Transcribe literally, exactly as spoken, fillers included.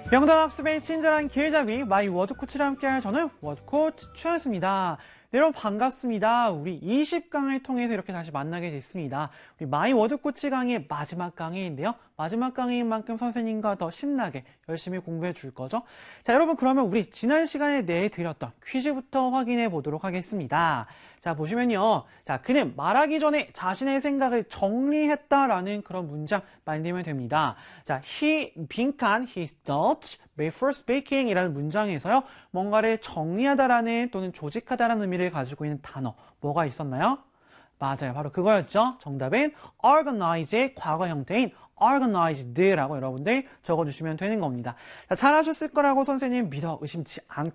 영단 학습의 친절한 길잡이 마이 워드코치와 함께할 저는 워드코치 최현수입니다. 네, 여러분 반갑습니다. 우리 이십 강을 통해서 이렇게 다시 만나게 됐습니다. 우리 마이 워드코치 강의 마지막 강의인데요. 마지막 강의인 만큼 선생님과 더 신나게 열심히 공부해 줄 거죠. 자, 여러분 그러면 우리 지난 시간에 내드렸던 퀴즈부터 확인해 보도록 하겠습니다. 자, 보시면요. 자, 그는 말하기 전에 자신의 생각을 정리했다라는 그런 문장 만들면 됩니다. 자, he 빈칸 his thoughts before speaking 이라는 문장에서요. 뭔가를 정리하다라는 또는 조직하다라는 의미를 가지고 있는 단어 뭐가 있었나요? 맞아요. 바로 그거였죠. 정답은 organize의 과거 형태인 organized라고 여러분들 적어주시면 되는 겁니다. 자, 잘하셨을 거라고 선생님 믿어 의심치